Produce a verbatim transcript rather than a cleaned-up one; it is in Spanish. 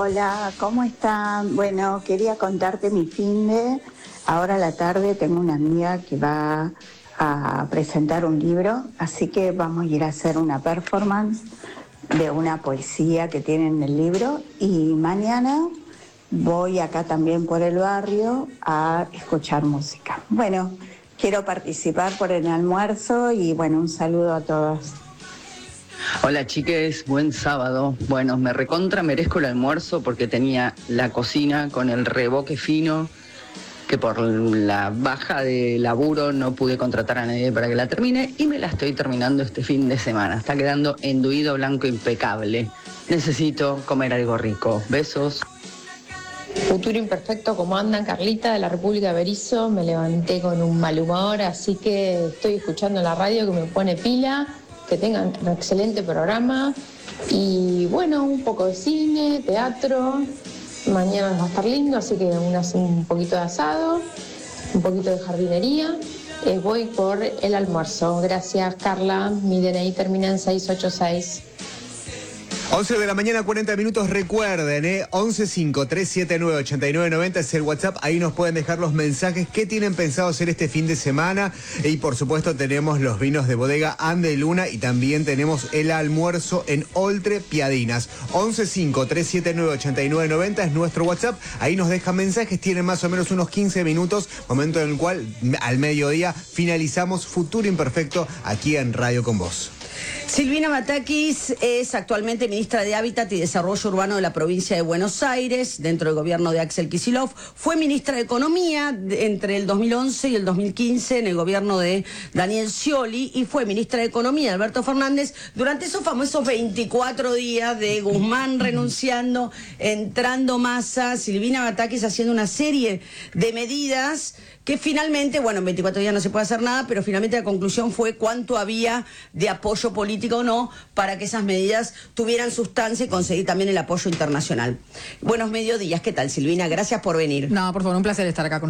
Hola, ¿cómo están? Bueno, quería contarte mi finde. Ahora a la tarde tengo una amiga que va a presentar un libro, así que vamos a ir a hacer una performance de una poesía que tiene en el libro y mañana voy acá también por el barrio a escuchar música. Bueno, quiero participar por el almuerzo y bueno, un saludo a todos. Hola chiques, buen sábado. Bueno, me recontra merezco el almuerzo porque tenía la cocina con el reboque fino, que por la baja de laburo no pude contratar a nadie para que la termine y me la estoy terminando este fin de semana. Está quedando enduido blanco impecable. Necesito comer algo rico. Besos. Futuro imperfecto, ¿cómo andan? Carlita de la República de Berizo. Me levanté con un mal humor, así que estoy escuchando la radio que me pone pila. Que tengan un excelente programa y bueno, un poco de cine, teatro. Mañana va a estar lindo, así que un, un poquito de asado, un poquito de jardinería. Eh, voy por el almuerzo. Gracias, Carla. Mi D N I termina en seis ocho seis. once de la mañana, cuarenta minutos, recuerden, ¿eh? once cinco tres siete nueve ocho nueve nueve cero es el WhatsApp, ahí nos pueden dejar los mensajes que tienen pensado hacer este fin de semana y por supuesto tenemos los vinos de bodega Ande Luna y también tenemos el almuerzo en Oltre Piadinas. once cinco tres siete nueve ocho nueve nueve cero es nuestro WhatsApp, ahí nos dejan mensajes, tienen más o menos unos quince minutos, momento en el cual al mediodía finalizamos Futuro Imperfecto aquí en Radio con Vos. Silvina Batakis es actualmente ministra de Hábitat y Desarrollo Urbano de la provincia de Buenos Aires, dentro del gobierno de Axel Kicillof. Fue ministra de Economía entre el dos mil once y el dos mil quince en el gobierno de Daniel Scioli y fue ministra de Economía de Alberto Fernández durante esos famosos veinticuatro días de Guzmán renunciando, entrando Massa, Silvina Batakis haciendo una serie de medidas que finalmente, bueno, en veinticuatro días no se puede hacer nada, pero finalmente la conclusión fue cuánto había de apoyo político o no para que esas medidas tuvieran sustancia y conseguir también el apoyo internacional. Buenos mediodías, ¿qué tal, Silvina? Gracias por venir. No, por favor, un placer estar acá con